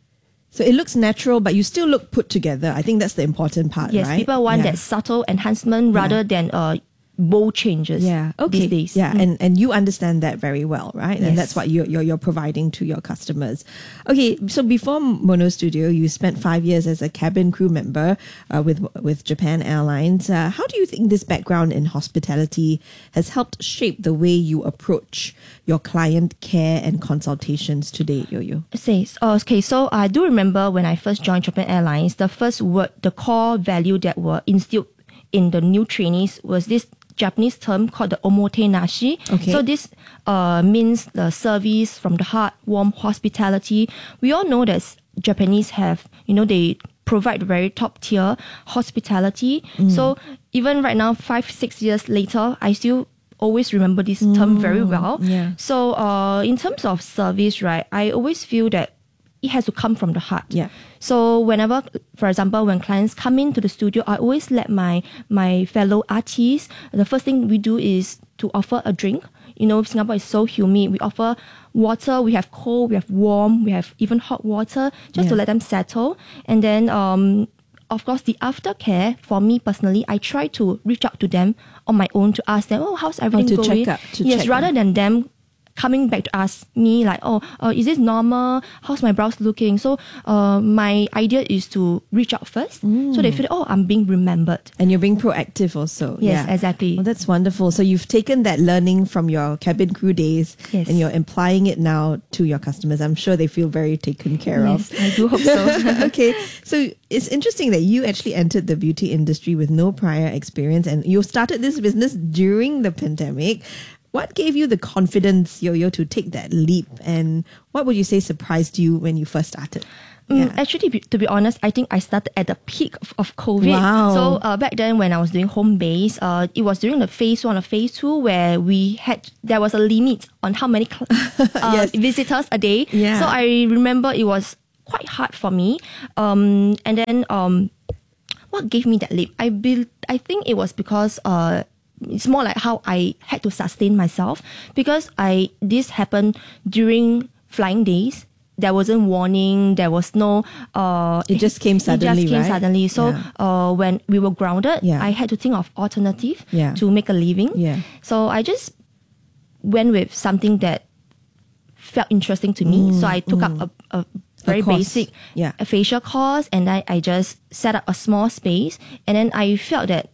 So it looks natural, but you still look put together. I think that's the important part, yes, right? people want Yeah. that subtle enhancement rather than uh, bold changes. Yeah. Okay. These days. Yeah, Mm. and and you understand that very well, right? And Yes. that's what you're, you're you're providing to your customers. Okay. So before Mono Studio, you spent five years as a cabin crew member uh, with with Japan Airlines. Uh, how do you think this background in hospitality has helped shape the way you approach your client care and consultations today, Yo-Yo? Says, oh, okay, so I do remember when I first joined Japan Airlines, the first word, the core value that were instilled in the new trainees was this Japanese term called the omotenashi. Okay. So this uh, means the service from the heart, warm hospitality. We all know that Japanese have, you know, they provide very top tier hospitality. Mm. So even right now, five, six years later, I still always remember this term very well. yeah. So uh, in terms of service, right, I always feel that it has to come from the heart. Yeah. So whenever, for example, when clients come into the studio, I always let my my fellow artists, the first thing we do is to offer a drink. You know, Singapore is so humid. We offer water. We have cold. We have warm. We have even hot water just Yeah. to let them settle. And then, um, of course, the aftercare, for me personally, I try to reach out to them on my own to ask them, oh, how's everything to going? check up, to yes, check rather up. than them coming back to ask me like, oh, uh, is this normal? How's my brows looking? So uh, my idea is to reach out first, so they feel, oh, I'm being remembered. And you're being proactive also. Yes, Yeah. exactly. Well, that's wonderful. So you've taken that learning from your cabin crew days Yes. and you're applying it now to your customers. I'm sure they feel very taken care Yes, of. I do hope so. Okay. So it's interesting that you actually entered the beauty industry with no prior experience and you started this business during the pandemic. What gave you the confidence, Yo-Yo, to take that leap? And what would you say surprised you when you first started? Mm, Actually, be- to be honest, I think I started at the peak of, of COVID. Wow. So uh, back then, when I was doing home base, uh, it was during the phase one or phase two where we had there was a limit on how many cl- uh, Yes. visitors a day. Yeah. So I remember it was quite hard for me. Um, and then um, what gave me that leap? I be- I think it was because uh. It's more like how I had to sustain myself because I this happened during flying days. There wasn't warning. There was no. Uh, It just came suddenly, It just came right? suddenly. So Yeah. uh, when we were grounded, Yeah. I had to think of alternative Yeah. to make a living. Yeah. So I just went with something that felt interesting to me. Mm, so I took mm. up a, a very course. basic Yeah. a facial course, and I, I just set up a small space, and then I felt that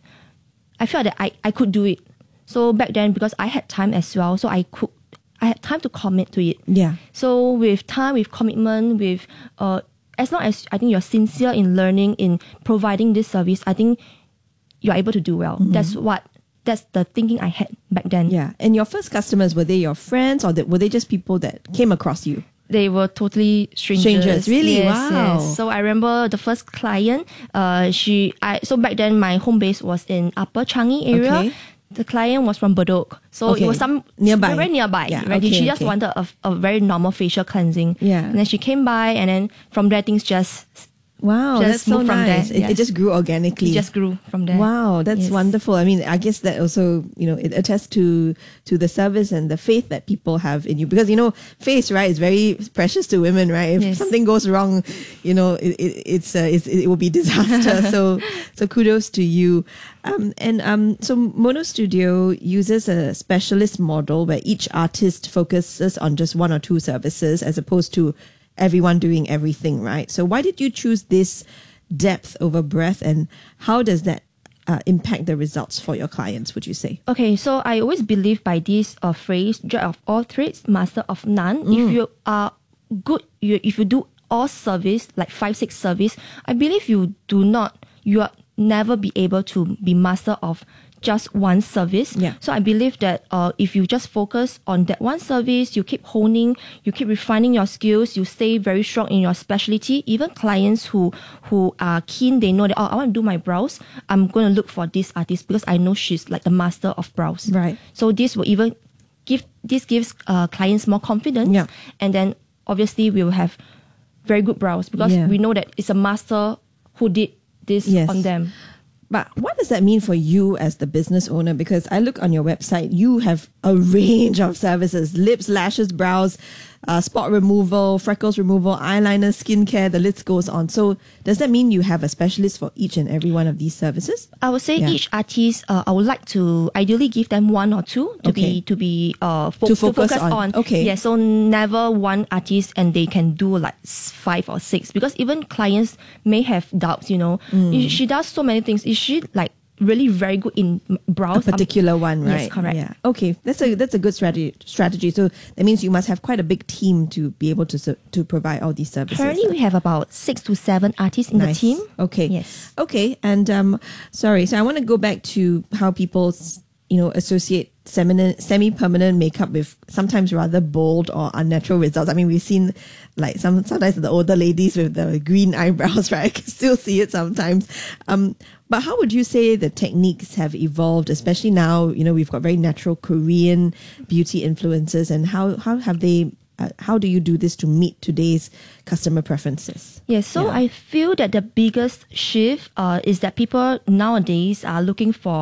I felt that I, I could do it. So back then, because I had time as well, so I could I had time to commit to it. Yeah. So with time, with commitment, with uh, as long as I think you're sincere in learning, in providing this service, I think you're able to do well. Mm-hmm. That's what that's the thinking I had back then. Yeah. And your first customers, were they your friends or were they just people that came across you? They were totally strangers. Strangers, really? Yes, Wow. yes. So I remember the first client. Uh, she. I. So back then my home base was in Upper Changi area. Okay. The client was from Bedok, so Okay. it was some Nearby. very nearby. Yeah, Right? okay, she just okay. wanted a, a very normal facial cleansing. Yeah. And then she came by, and then from there things just Wow, just that's so moved from nice. there. It, Yes. it just grew organically. It just grew from there. Wow, that's Yes. wonderful. I mean, I guess that also, you know, it attests to to the service and the faith that people have in you. Because, you know, face, right, is very precious to women, right? If Yes. something goes wrong, you know, it, it, it's, uh, it's it will be disaster. so so kudos to you. Um, and um, so Mono Studio uses a specialist model where each artist focuses on just one or two services as opposed to everyone doing everything, right? So why did you choose this depth over breadth, and how does that uh, impact the results for your clients, would you say? Okay, so I always believe by this uh, phrase, jack of all trades, master of none. Mm. If you are good, you, if you do all service, like five, six service, I believe you do not, you are never be able to be master of just one service. Yeah. So I believe that uh, if you just focus on that one service, you keep honing, you keep refining your skills, you stay very strong in your specialty. Even clients who who are keen, they know that, oh, I want to do my brows, I'm going to look for this artist because I know she's like the master of brows. Right. So this will even give, this gives uh, clients more confidence. Yeah. And then obviously we will have very good brows because Yeah. we know that it's a master who did this Yes. on them. But what does that mean for you as the business owner? Because I look on your website, you have a range of services: lips, lashes, brows, uh, spot removal, freckles removal, eyeliner, skincare, the list goes on. So does that mean you have a specialist for each and every one of these services? I would say Yeah. each artist, uh, I would like to ideally give them one or two to Okay. be to be uh fo- To focus on. on. Okay. Yeah, so never one artist and they can do like s- five or six, because even clients may have doubts. You know, Mm. If she does so many things. Is she like really very good in m- brows? A particular one, right? Yes, correct. Yeah. Okay, that's a that's a good strategy. Strategy. So that means you must have quite a big team to be able to su- to provide all these services. Currently, we have about six to seven artists in Nice. the team. Okay. Yes. Okay. And um, sorry. So I want to go back to how people, s- you know, associate semi semi-permanent makeup with sometimes rather bold or unnatural results. I mean, we've seen like some sometimes the older ladies with the green eyebrows, right? I can still see it sometimes. Um, but how would you say the techniques have evolved, especially now? You know, we've got very natural Korean beauty influences, and how how have they? Uh, how do you do this to meet today's customer preferences? Yes, so Yeah. I feel that the biggest shift uh, is that people nowadays are looking for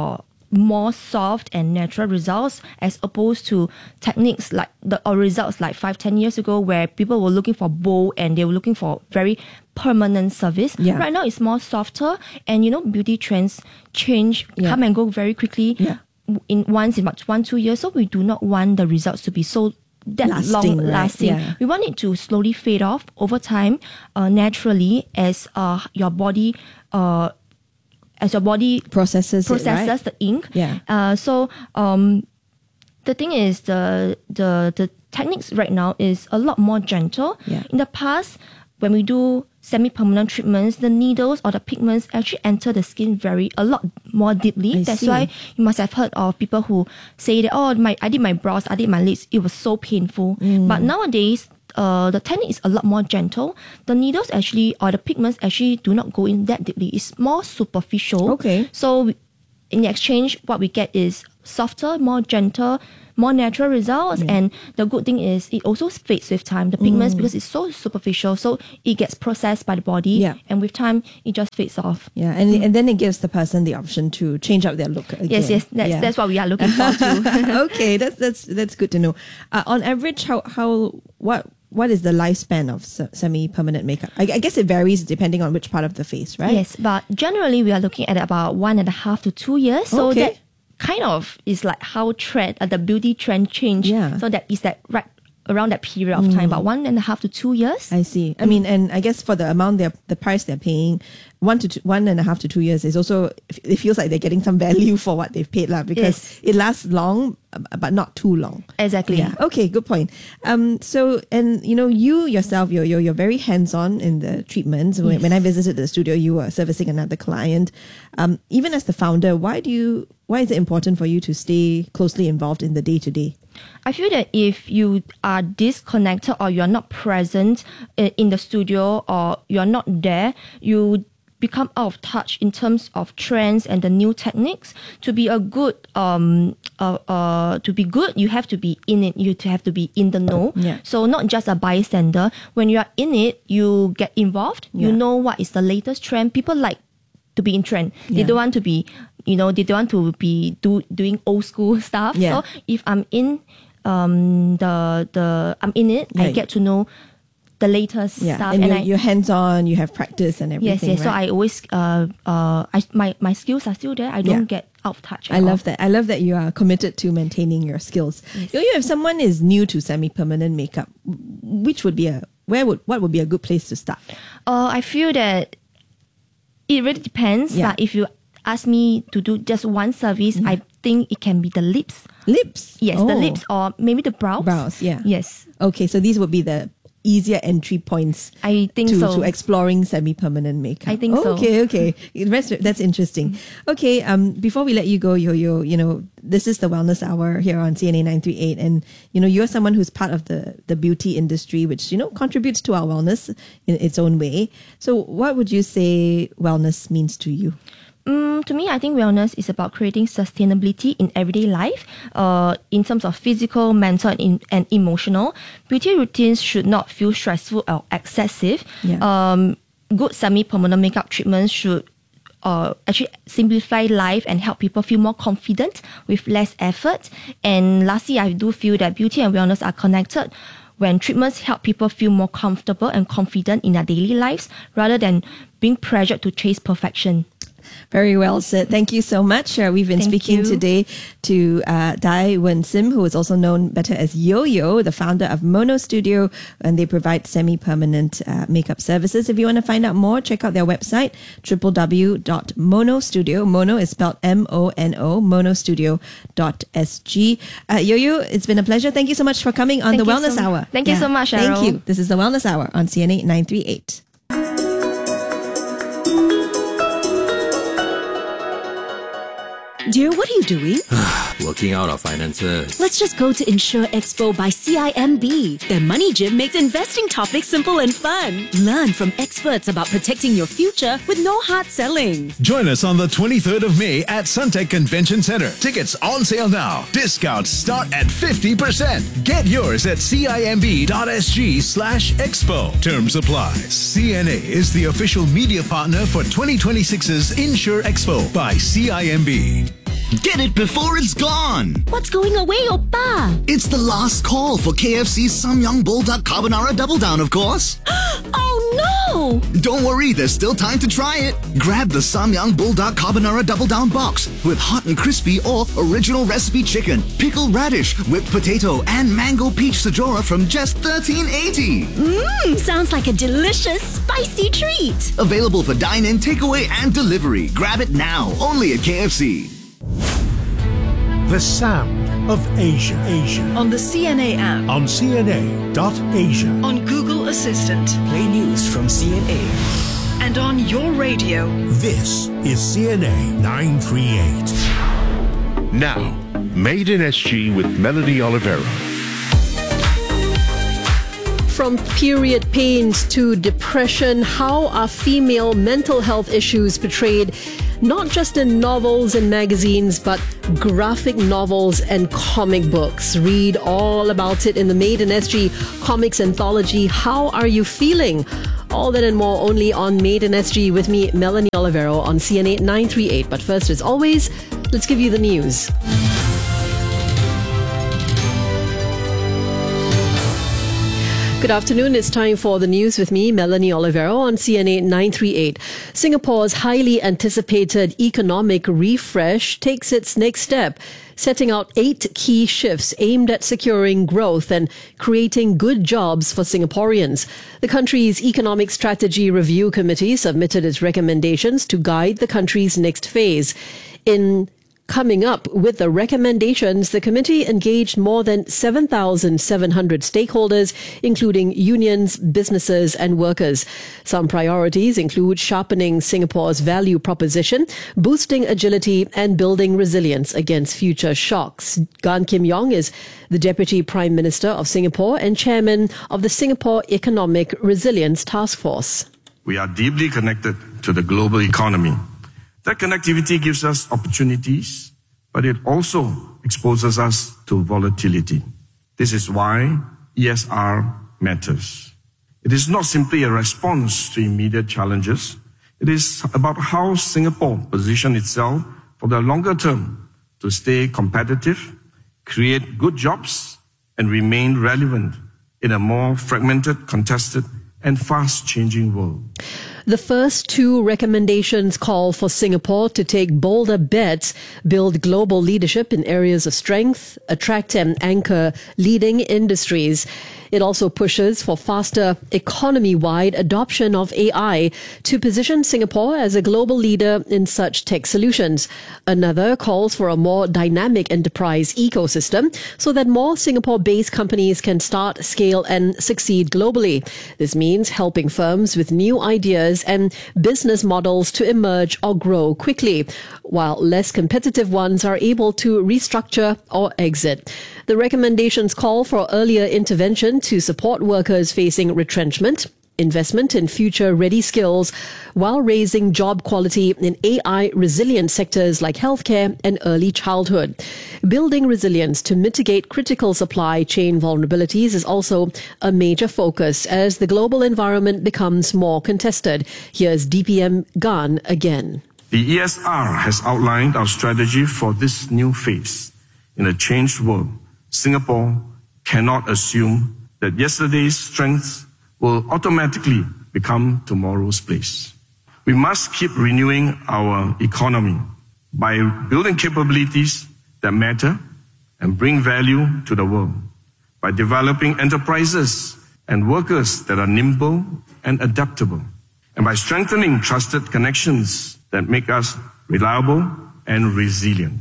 more soft and natural results as opposed to techniques like the or results like five, ten years ago where people were looking for bold and they were looking for very permanent service. Yeah. Right now it's more softer, and you know beauty trends change, Yeah. come and go very quickly. Yeah. In once in about one, two years. So we do not want the results to be so that Lasting, long right? lasting. Yeah. We want it to slowly fade off over time, uh, naturally as uh, your body uh, as your body Processes it, processes right? the ink. Yeah. Uh, so um, the thing is the the the techniques right now is a lot more gentle. Yeah. In the past, when we do semi-permanent treatments, the needles or the pigments actually enter the skin very a lot more deeply. I That's see. why you must have heard of people who say that, oh, my I did my brows, I did my lips, it was so painful. Mm. But nowadays, uh, the technique is a lot more gentle. The needles actually or the pigments actually do not go in that deeply. It's more superficial. Okay. So in exchange, what we get is softer, more gentle, more natural results. Yeah. And the good thing is it also fades with time. The pigments, Mm. because it's so superficial, so it gets processed by the body. Yeah. And with time, it just fades off. Yeah, and and then it gives the person the option to change up their look again. Yes, yes, that's Yeah. that's what we are looking for too. Okay, that's that's that's good to know. Uh, on average, how how what what is the lifespan of se- semi-permanent makeup? I, I guess it varies depending on which part of the face, right? Yes, but generally we are looking at about one and a half to two years. So Okay. that kind of is like how trend, uh, the beauty trend change. Yeah. So that is that right around that period of time, about one and a half to two years. I see. I mean, and I guess for the amount they're, the price they're paying, one to two, one and a half to two years is also, it feels like they're getting some value for what they've paid lah, because Yes. it lasts long, but not too long. Exactly. Yeah. Okay. Good point. Um. So, and you know, you yourself, you're you're, you're very hands-on in the treatments. When, Yes. when I visited the studio, you were servicing another client. Um. Even as the founder, why do you? Why is it important for you to stay closely involved in the day-to-day? I feel that if you are disconnected or you're not present i- in the studio or you're not there, you become out of touch in terms of trends and the new techniques. To be a good, um, uh, uh, to be good, you have to be in it. You have to be in the know. Yeah. So not just a bystander. When you are in it, you get involved. You Yeah. know what is the latest trend. People like to be in trend. They Yeah. don't want to be, you know, they don't want to be do doing old school stuff. Yeah. So if I'm in um the the I'm in it, I Right. get to know the latest Yeah, stuff, and, and you're, I you're hands-on. You have practice and yes everything. yes. So right? I always uh uh I my my skills are still there. I don't Yeah. get out of touch. At I love all. that. I love that you are committed to maintaining your skills. You know, if someone is new to semi-permanent makeup, which would be a where would what would be a good place to start? Uh, I feel that it really depends. Yeah. But if you ask me to do just one service, I think it can be the lips. Lips? Yes, the Oh. lips or maybe the brows. Brows, yeah. Yes. Okay, so these would be the easier entry points. I think to, so. to exploring semi-permanent makeup. I think so. Okay, okay. That's, that's interesting. Okay, um, before we let you go, Yo-Yo, you know, this is the Wellness Hour here on C N A nine three eight, and you know, you're someone who's part of the the beauty industry, which you know contributes to our wellness in its own way. So, what would you say wellness means to you? Mm, to me, I think wellness is about creating sustainability in everyday life, uh, in terms of physical, mental, and, in, and emotional. Beauty routines should not feel stressful or excessive. Yeah. Um, good semi-permanent makeup treatments should uh, actually simplify life and help people feel more confident with less effort. And lastly, I do feel that beauty and wellness are connected. When treatments help people feel more comfortable and confident in their daily lives, rather than being pressured to chase perfection. Very well said. Thank you so much. Uh, we've been Thank speaking you. today to uh, Dai Wen Sim, who is also known better as Yo-Yo, the founder of Mono Studio, and they provide semi-permanent uh, makeup services. If you want to find out more, check out their website, w w w dot mono studio. Mono is spelled M O N O, monostudio dot s g. Uh, Yo-Yo, it's been a pleasure. Thank you so much for coming on Thank the you Wellness so- Hour. thank you so much, Thank Cheryl. you. This is the Wellness Hour on C N A nine three eight. Dear, what are you doing? Working out our finances. Let's just go to Insure Expo by C I M B. Their money gym makes investing topics simple and fun. Learn from experts about protecting your future with no hard selling. Join us on the twenty-third of May at Suntec Convention Center. Tickets on sale now. Discounts start at fifty percent. Get yours at cimb.sg slash expo. Terms apply. C N A is the official media partner for twenty twenty-six's Insure Expo by C I M B. Get it before it's gone. What's going away, Oppa? It's the last call for K F C's Samyang Bulldog Carbonara Double Down, of course. Oh no! Don't worry, there's still time to try it. Grab the Samyang Bulldog Carbonara Double Down box with hot and crispy or original recipe chicken, pickled radish, whipped potato, and mango peach sajora from just thirteen eighty. Mmm, sounds like a delicious, spicy treat. Available for dine-in, takeaway, and delivery. Grab it now, only at K F C. The sound of Asia. Asia. On the C N A app. On C N A dot Asia. On Google Assistant. Play news from C N A. And on your radio. This is C N A nine thirty-eight. Now, Made in S G with Melanie Olivero. From period pains to depression, how are female mental health issues portrayed not just in novels and magazines, but graphic novels and comic books? Read all about it in the Made in S G Comics Anthology, How Are You Feeling? All that and more only on Made in S G with me, Melanie Olivero, on C N A nine thirty-eight. But first, as always, let's give you the news. Good afternoon. It's time for the news with me, Melanie Olivero, on C N A nine thirty-eight. Singapore's highly anticipated economic refresh takes its next step, setting out eight key shifts aimed at securing growth and creating good jobs for Singaporeans. The country's Economic Strategy Review Committee submitted its recommendations to guide the country's next phase. In Coming up with the recommendations, the committee engaged more than seven thousand seven hundred stakeholders, including unions, businesses and workers. Some priorities include sharpening Singapore's value proposition, boosting agility and building resilience against future shocks. Gan Kim Yong is the Deputy Prime Minister of Singapore and Chairman of the Singapore Economic Resilience Task Force. We are deeply connected to the global economy. That connectivity gives us opportunities, but it also exposes us to volatility. This is why E S R matters. It is not simply a response to immediate challenges. It is about how Singapore positions itself for the longer term to stay competitive, create good jobs, and remain relevant in a more fragmented, contested, and fast-changing world. The first two recommendations call for Singapore to take bolder bets, build global leadership in areas of strength, attract and anchor leading industries. It also pushes for faster economy-wide adoption of A I to position Singapore as a global leader in such tech solutions. Another calls for a more dynamic enterprise ecosystem so that more Singapore-based companies can start, scale and succeed globally. This means helping firms with new ideas and business models to emerge or grow quickly, while less competitive ones are able to restructure or exit. The recommendations call for earlier intervention to support workers facing retrenchment, investment in future-ready skills, while raising job quality in A I-resilient sectors like healthcare and early childhood. Building resilience to mitigate critical supply chain vulnerabilities is also a major focus as the global environment becomes more contested. Here's D P M Gan again. The E S R has outlined our strategy for this new phase. In a changed world, Singapore cannot assume that yesterday's strengths will automatically become tomorrow's place. We must keep renewing our economy by building capabilities that matter and bring value to the world, by developing enterprises and workers that are nimble and adaptable, and by strengthening trusted connections that make us reliable and resilient.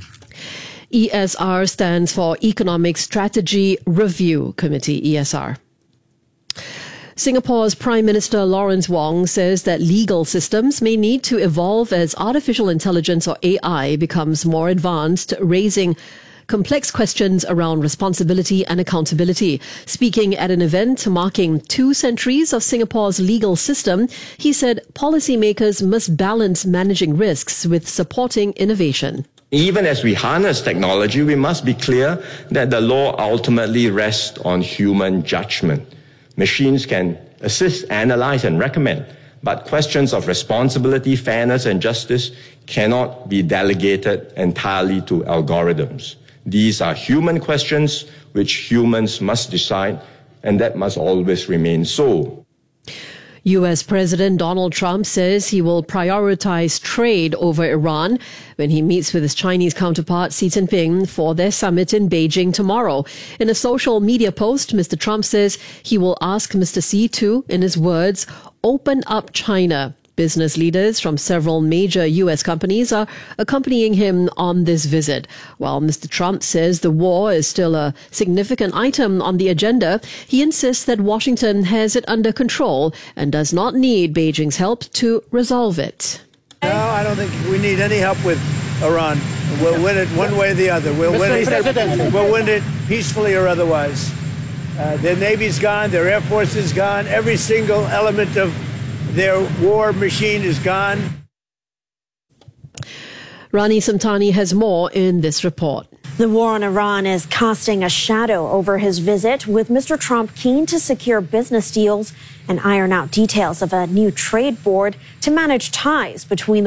E S R stands for Economic Strategy Review Committee, E S R. Singapore's Prime Minister Lawrence Wong says that legal systems may need to evolve as artificial intelligence or A I becomes more advanced, raising complex questions around responsibility and accountability. Speaking at an event marking two centuries of Singapore's legal system, he said policymakers must balance managing risks with supporting innovation. Even as we harness technology, we must be clear that the law ultimately rests on human judgment. Machines can assist, analyze, and recommend, But questions of responsibility, fairness, and justice cannot be delegated entirely to algorithms. These are human questions which humans must decide, and that must always remain so. U S President Donald Trump says he will prioritize trade over Iran when he meets with his Chinese counterpart Xi Jinping for their summit in Beijing tomorrow. In a social media post, Mister Trump says he will ask Mister Xi to, in his words, open up China. Business leaders from several major U S companies are accompanying him on this visit. While Mister Trump says the war is still a significant item on the agenda, he insists that Washington has it under control and does not need Beijing's help to resolve it. No, I don't think we need any help with Iran. We'll win it one way or the other. We'll win it. We'll win it peacefully or otherwise. Uh, their Navy's gone. Their Air Force is gone. Every single element of their war machine is gone. Rani Samtani has more in this report. The war on Iran is casting a shadow over his visit, with Mister Trump keen to secure business deals and iron out details of a new trade board to manage ties between the